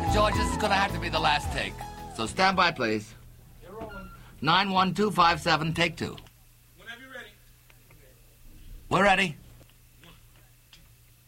George, this is going to have to be the last take. So stand by, please. You're rolling. 91257, take two. Whenever you're ready. We're ready.